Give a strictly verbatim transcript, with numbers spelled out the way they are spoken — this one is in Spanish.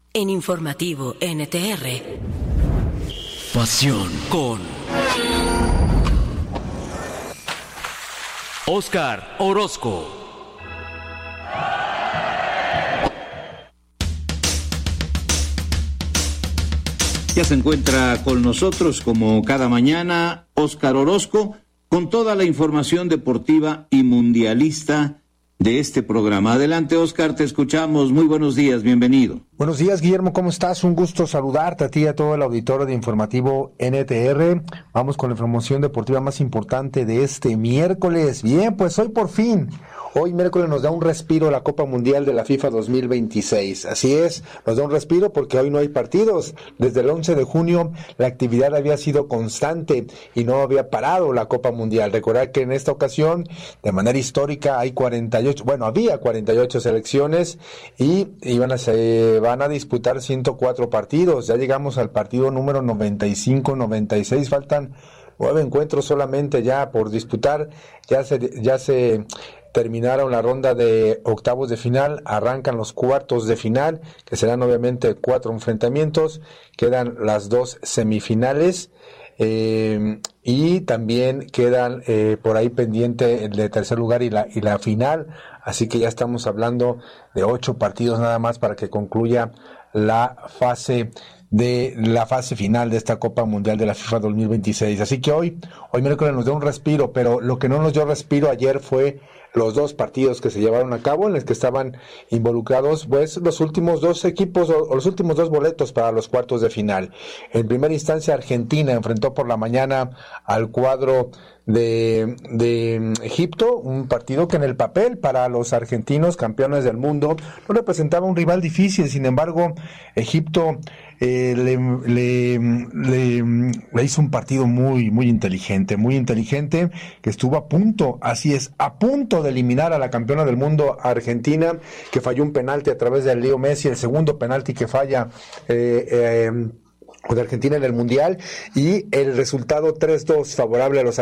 En Informativo N T R. Pasión con Óscar Orozco. Ya se encuentra con nosotros, como cada mañana, Óscar Orozco, con toda la información deportiva y mundialista de este programa. Adelante, Óscar, te escuchamos. Muy buenos días, bienvenido. Buenos días, Guillermo, ¿cómo estás? Un gusto saludarte a ti y a todo el auditorio de Informativo N T R. Vamos con la información deportiva más importante de este miércoles. Bien, pues hoy por fin, hoy miércoles nos da un respiro la Copa Mundial de la FIFA dos mil veintiséis. Así es, nos da un respiro porque hoy no hay partidos. Desde el once de junio la actividad había sido constante y no había parado la Copa Mundial. Recordar que en esta ocasión, de manera histórica, hay cuarenta y ocho, bueno, había cuarenta y ocho selecciones y iban a se van a disputar ciento cuatro partidos. Ya llegamos al partido número noventa y cinco noventa y seis, faltan nueve encuentros solamente ya por disputar. Ya se ya se terminaron la ronda de octavos de final, arrancan los cuartos de final, que serán obviamente cuatro enfrentamientos, quedan las dos semifinales, eh, y también quedan eh, por ahí pendiente el de tercer lugar y la, y la final, así que ya estamos hablando de ocho partidos nada más para que concluya la fase de la fase final de esta Copa Mundial de la FIFA dos mil veintiséis. Así que hoy, hoy miércoles nos dio un respiro, pero lo que no nos dio respiro ayer fue los dos partidos que se llevaron a cabo en los que estaban involucrados pues los últimos dos equipos o, o los últimos dos boletos para los cuartos de final. En primera instancia, Argentina enfrentó por la mañana al cuadro de, de Egipto, un partido que en el papel para los argentinos, campeones del mundo, no representaba un rival difícil. Sin embargo, Egipto eh, le, le, le, le hizo un partido muy, muy inteligente, muy inteligente, que estuvo a punto, así es, a punto de eliminar a la campeona del mundo Argentina, que falló un penalti a través de Leo Messi, el segundo penalti que falla eh, eh, de Argentina en el Mundial, y el resultado tres dos favorable a los